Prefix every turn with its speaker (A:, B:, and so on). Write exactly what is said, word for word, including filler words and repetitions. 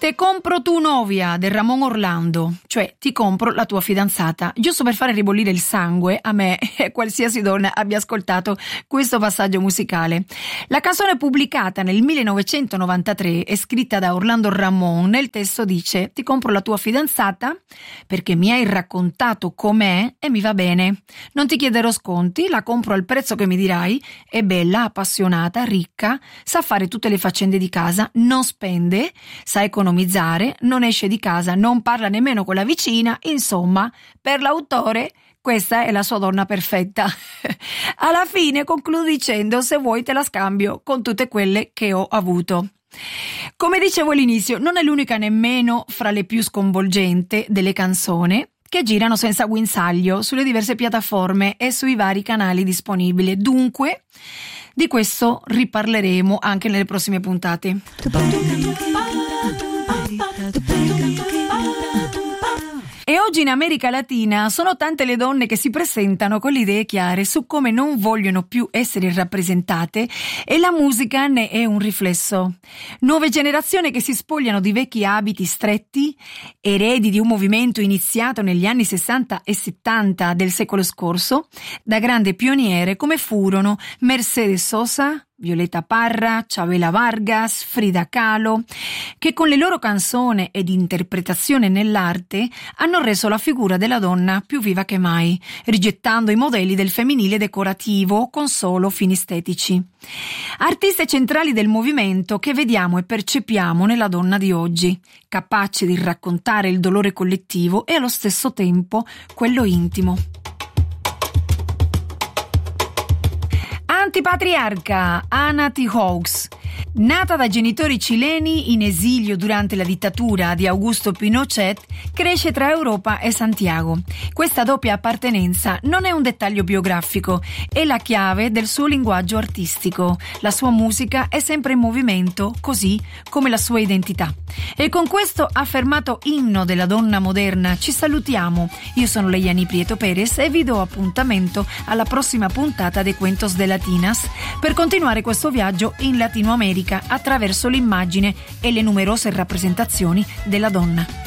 A: Te compro tu novia del Ramon Orlando, cioè ti compro la tua fidanzata, giusto per fare ribollire il sangue a me e qualsiasi donna abbia ascoltato questo passaggio musicale. La canzone pubblicata nel millenovecentonovantatré è scritta da Orlando Ramon. Nel testo dice: ti compro la tua fidanzata perché mi hai raccontato com'è e mi va bene. Non ti chiederò sconti, la compro al prezzo che mi dirai, è bella, appassionata, ricca, sa fare tutte le faccende di casa, non spende, sa economizzare, non esce di casa, non parla nemmeno con la vicina, insomma, per l'autore questa è la sua donna perfetta. Alla fine concludo dicendo: se vuoi te la scambio con tutte quelle che ho avuto. Come dicevo all'inizio, non è l'unica nemmeno fra le più sconvolgenti delle canzoni che girano senza guinzaglio sulle diverse piattaforme e sui vari canali disponibili. Dunque, di questo riparleremo anche nelle prossime puntate. E oggi in America Latina sono tante le donne che si presentano con le idee chiare su come non vogliono più essere rappresentate, e la musica ne è un riflesso. Nuove generazioni che si spogliano di vecchi abiti stretti, eredi di un movimento iniziato negli anni sessanta e settanta del secolo scorso, da grandi pioniere come furono Mercedes Sosa, Violeta Parra, Chavela Vargas, Frida Kahlo, che con le loro canzoni ed interpretazione nell'arte hanno reso la figura della donna più viva che mai, rigettando i modelli del femminile decorativo con solo fini estetici. Artiste centrali del movimento che vediamo e percepiamo nella donna di oggi, capace di raccontare il dolore collettivo e allo stesso tempo quello intimo. Antipatriarca Ana Tijoux, nata da genitori cileni in esilio durante la dittatura di Augusto Pinochet, cresce tra Europa e Santiago. Questa doppia appartenenza non è un dettaglio biografico, è la chiave del suo linguaggio artistico. La sua musica è sempre in movimento, così come la sua identità. E con questo affermato inno della donna moderna ci salutiamo. Io sono Leiani Prieto Perez e vi do appuntamento alla prossima puntata de Cuentos de Latinas per continuare questo viaggio in Latino America attraverso l'immagine e le numerose rappresentazioni della donna.